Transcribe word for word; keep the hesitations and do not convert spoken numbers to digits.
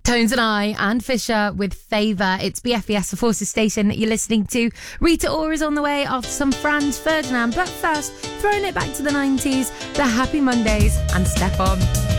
Tones and I and Fisher with Favour. It's B F B S, the Forces Station that you're listening to. Rita Ora is on the way after some Franz Ferdinand. But first, throwing it back to the nineties, the Happy Mondays and Step On.